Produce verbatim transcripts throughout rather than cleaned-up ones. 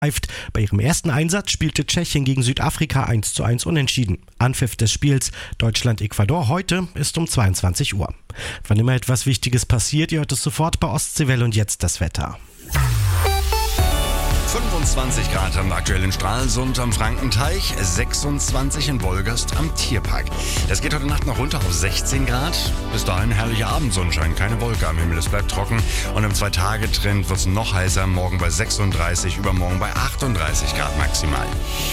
Bei ihrem ersten Einsatz spielte Tschechien gegen Südafrika eins zu eins unentschieden. Anpfiff des Spiels Deutschland-Ecuador heute ist um zweiundzwanzig Uhr. Wann immer etwas Wichtiges passiert, ihr hört es sofort bei Ostseewelle und jetzt das Wetter. fünfundzwanzig Grad am aktuellen Stralsund am Frankenteich, sechsundzwanzig in Wolgast am Tierpark. Das geht heute Nacht noch runter auf sechzehn Grad. Bis dahin herrlicher Abendsonnenschein, keine Wolke am Himmel, es bleibt trocken. Und im Zwei-Tage-Trend wird es noch heißer, morgen bei sechsunddreißig, übermorgen bei achtunddreißig Grad maximal.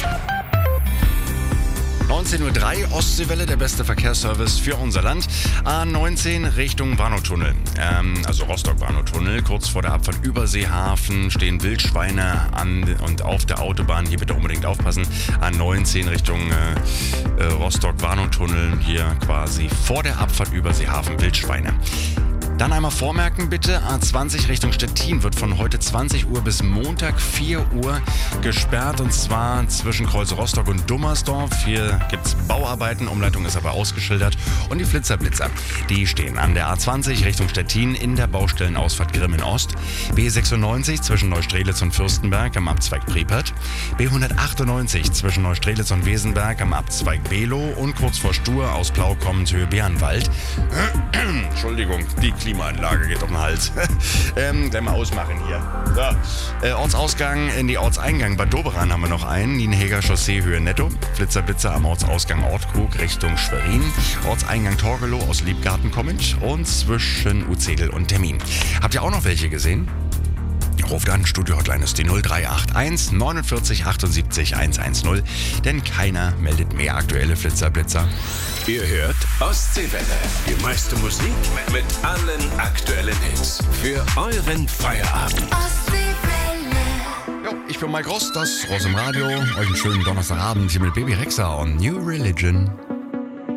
neunzehn Uhr drei, Ostseewelle, der beste Verkehrsservice für unser Land. A neunzehn Richtung Warnow-Tunnel, ähm, also Rostock-Warnow-Tunnel. Kurz vor der Abfahrt Überseehafen stehen Wildschweine an und auf der Autobahn. Hier bitte unbedingt aufpassen. A neunzehn Richtung äh, äh, Rostock-Warnow-Tunnel, hier quasi vor der Abfahrt Überseehafen Wildschweine. Dann einmal vormerken bitte, A zwanzig Richtung Stettin wird von heute zwanzig Uhr bis Montag vier Uhr gesperrt, und zwar zwischen Kreuz Rostock und Dummersdorf. Hier gibt es Bauarbeiten, Umleitung ist aber ausgeschildert, und die Flitzer-Blitzer, die stehen an der A zwanzig Richtung Stettin in der Baustellenausfahrt Grimmen Ost, B sechsundneunzig zwischen Neustrelitz und Fürstenberg am Abzweig Pripert, B hundertachtundneunzig zwischen Neustrelitz und Wesenberg am Abzweig Below und kurz vor Stur aus Plau kommend Höhe Bärenwald. Entschuldigung, die Klimaanlage geht um den Hals. ähm, gleich mal ausmachen hier. So. Äh, Ortsausgang in die Ortseingang Bad Doberan haben wir noch einen. Nienheger Chaussee Höhe Netto. Flitzer-Blitzer am Ortsausgang Ortkrug Richtung Schwerin. Ortseingang Torgelow aus Liebgarten kommend. Und zwischen Uzedel und Termin. Habt ihr auch noch welche gesehen? Ruft an, Studio-Hotline ist die null drei acht eins neunundvierzig achtundsiebzig hundertzehn, denn keiner meldet mehr aktuelle Flitzer-Blitzer. Ihr hört Ostseewelle, die meiste Musik mit allen aktuellen Hits für euren Feierabend. Ostseewelle. Jo, ich bin Mike Ross, das Ross im Radio. Euch einen schönen Donnerstagabend hier mit Baby Rexha und New Religion.